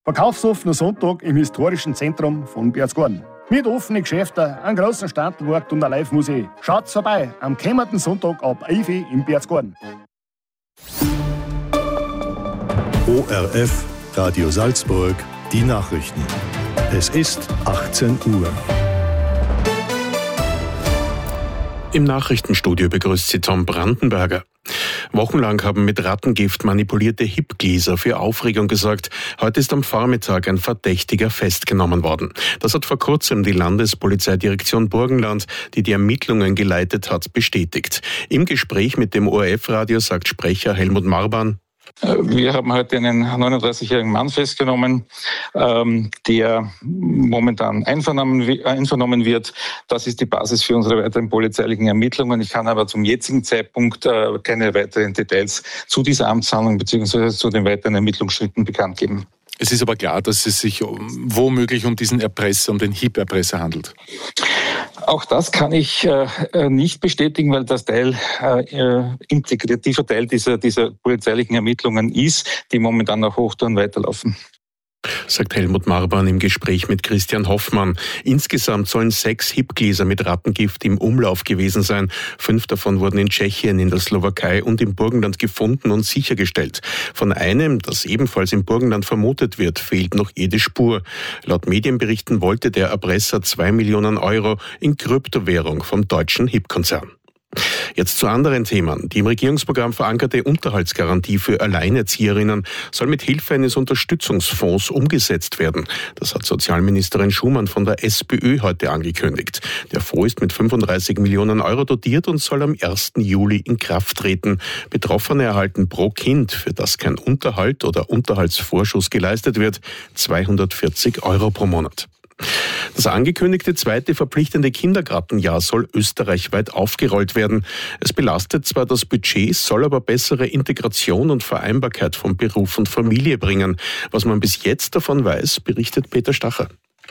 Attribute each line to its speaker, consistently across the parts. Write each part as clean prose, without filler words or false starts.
Speaker 1: Verkaufsoffener Sonntag im historischen Zentrum von Berchtesgaden. Mit offenen Geschäften, einem großen Standmarkt und einer Live-Musik. Schaut vorbei am kommenden Sonntag ab 11 Uhr in Berchtesgaden.
Speaker 2: ORF Radio Salzburg, die Nachrichten. Es ist 18 Uhr.
Speaker 3: Im Nachrichtenstudio begrüßt Sie Tom Brandenberger. Wochenlang haben mit Rattengift manipulierte Hip-Gläser für Aufregung gesorgt. Heute ist am Vormittag ein Verdächtiger festgenommen worden. Das hat vor kurzem die Landespolizeidirektion Burgenland, die die Ermittlungen geleitet hat, bestätigt. Im Gespräch mit dem ORF-Radio sagt Sprecher Helmut Marban:
Speaker 4: Wir haben heute einen 39-jährigen Mann festgenommen, der momentan einvernommen wird. Das ist die Basis für unsere weiteren polizeilichen Ermittlungen. Ich kann aber zum jetzigen Zeitpunkt keine weiteren Details zu dieser Amtshandlung bzw. zu den weiteren Ermittlungsschritten bekannt geben.
Speaker 5: Es ist aber klar, dass es sich womöglich um diesen Erpresser, um den Hip-Erpresser handelt.
Speaker 4: Auch das kann ich nicht bestätigen, weil das integrativer Teil dieser polizeilichen Ermittlungen ist, die momentan nach Hochtouren weiterlaufen.
Speaker 3: Sagt Helmut Marban im Gespräch mit Christian Hoffmann. Insgesamt sollen 6 Hip-Gläser mit Rattengift im Umlauf gewesen sein. 5 davon wurden in Tschechien, in der Slowakei und im Burgenland gefunden und sichergestellt. Von einem, das ebenfalls im Burgenland vermutet wird, fehlt noch jede Spur. Laut Medienberichten wollte der Erpresser 2 Millionen Euro in Kryptowährung vom deutschen Hip-Konzern. Jetzt zu anderen Themen. Die im Regierungsprogramm verankerte Unterhaltsgarantie für Alleinerzieherinnen soll mit Hilfe eines Unterstützungsfonds umgesetzt werden. Das hat Sozialministerin Schumann von der SPÖ heute angekündigt. Der Fonds ist mit 35 Millionen Euro dotiert und soll am 1. Juli in Kraft treten. Betroffene erhalten pro Kind, für das kein Unterhalt oder Unterhaltsvorschuss geleistet wird, 240 Euro pro Monat. Das angekündigte zweite verpflichtende Kindergartenjahr soll österreichweit aufgerollt werden. Es belastet zwar das Budget, soll aber bessere Integration und Vereinbarkeit von Beruf und Familie bringen. Was man bis jetzt davon weiß, berichtet Peter Stacher.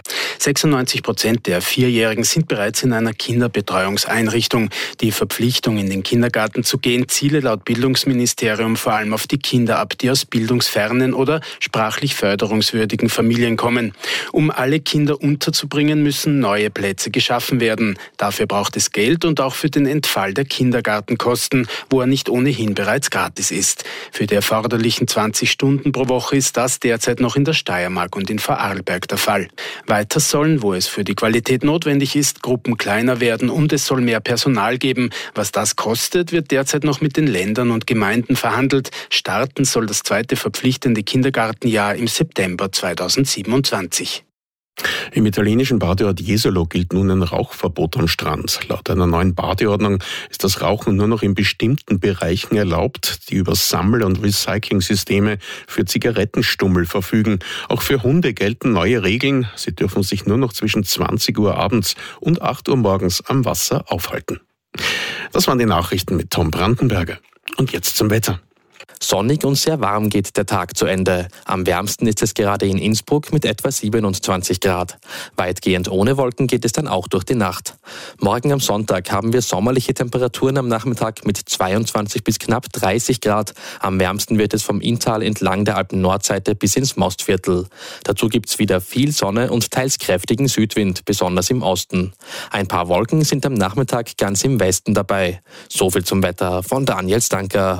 Speaker 6: 96% der 4-Jährigen sind bereits in einer Kinderbetreuungseinrichtung. Die Verpflichtung, in den Kindergarten zu gehen, ziele laut Bildungsministerium vor allem auf die Kinder ab, die aus bildungsfernen oder sprachlich förderungswürdigen Familien kommen. Um alle Kinder unterzubringen, müssen neue Plätze geschaffen werden. Dafür braucht es Geld und auch für den Entfall der Kindergartenkosten, wo er nicht ohnehin bereits gratis ist. Für die erforderlichen 20 Stunden pro Woche ist das derzeit noch in der Steiermark und in Vorarlberg der Fall. Weiter sollen, wo es für die Qualität notwendig ist, Gruppen kleiner werden und es soll mehr Personal geben. Was das kostet, wird derzeit noch mit den Ländern und Gemeinden verhandelt. Starten soll das zweite verpflichtende Kindergartenjahr im September 2027.
Speaker 3: Im italienischen Badeort Jesolo gilt nun ein Rauchverbot am Strand. Laut einer neuen Badeordnung ist das Rauchen nur noch in bestimmten Bereichen erlaubt, die über Sammel- und Recycling-Systeme für Zigarettenstummel verfügen. Auch für Hunde gelten neue Regeln. Sie dürfen sich nur noch zwischen 20 Uhr abends und 8 Uhr morgens am Wasser aufhalten. Das waren die Nachrichten mit Tom Brandenberger. Und jetzt zum Wetter.
Speaker 7: Sonnig und sehr warm geht der Tag zu Ende. Am wärmsten ist es gerade in Innsbruck mit etwa 27 Grad. Weitgehend ohne Wolken geht es dann auch durch die Nacht. Morgen am Sonntag haben wir sommerliche Temperaturen am Nachmittag mit 22 bis knapp 30 Grad. Am wärmsten wird es vom Inntal entlang der Alpen-Nordseite bis ins Mostviertel. Dazu gibt's wieder viel Sonne und teils kräftigen Südwind, besonders im Osten. Ein paar Wolken sind am Nachmittag ganz im Westen dabei. So viel zum Wetter von Daniel Stanker.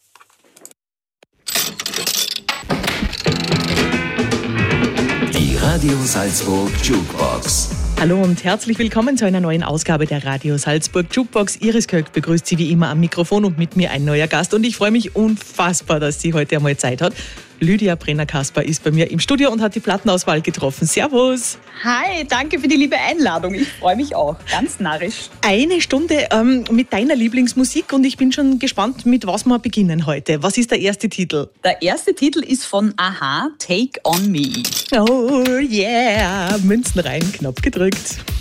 Speaker 8: Die Radio Salzburg Jukebox.
Speaker 9: Hallo und herzlich willkommen zu einer neuen Ausgabe der Radio Salzburg Jukebox. Iris Kölk begrüßt Sie wie immer am Mikrofon und mit mir ein neuer Gast. Und ich freue mich unfassbar, dass sie heute einmal Zeit hat. Lydia Brenner-Kasper ist bei mir im Studio und hat die Plattenauswahl getroffen. Servus!
Speaker 10: Hi, danke für die liebe Einladung. Ich freue mich auch, ganz narrisch.
Speaker 9: Eine Stunde mit deiner Lieblingsmusik und ich bin schon gespannt, mit was wir beginnen heute. Was ist der erste Titel?
Speaker 10: Der erste Titel ist von a-ha, Take on Me.
Speaker 9: Oh yeah, Münzen rein, Knopf gedrückt.